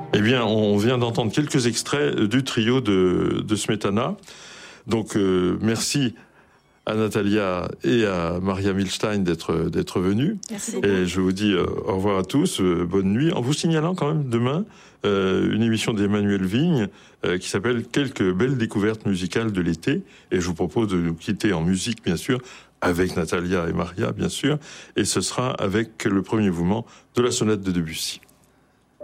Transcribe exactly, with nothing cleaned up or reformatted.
Eh bien, on vient d'entendre quelques extraits du trio de, de Smetana. Donc, euh, merci à Natalia et à Maria Milstein d'être d'être venus. Merci beaucoup. Et je vous dis euh, au revoir à tous, euh, bonne nuit, en vous signalant quand même demain euh, une émission d'Emmanuel Vigne euh, qui s'appelle « Quelques belles découvertes musicales de l'été ». Et je vous propose de nous quitter en musique, bien sûr, avec Natalia et Maria, bien sûr. Et ce sera avec le premier mouvement de la sonate de Debussy.